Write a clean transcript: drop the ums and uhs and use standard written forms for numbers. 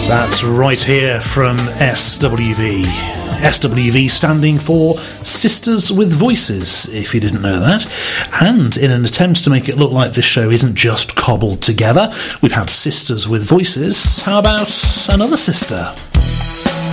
That's right here from SWV. SWV standing for Sisters with Voices, if you didn't know that. And in an attempt to make it look like this show isn't just cobbled together, we've had Sisters with Voices. How about another sister?